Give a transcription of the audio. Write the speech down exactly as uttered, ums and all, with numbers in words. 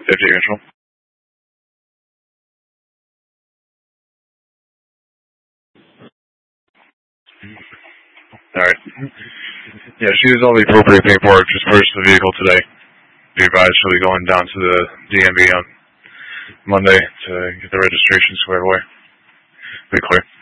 fifty control. Alright. Yeah, she has all the appropriate paperwork. Just purchased the vehicle today. Be advised she'll be going down to the D M V on Monday to get the registration squared away. Be clear.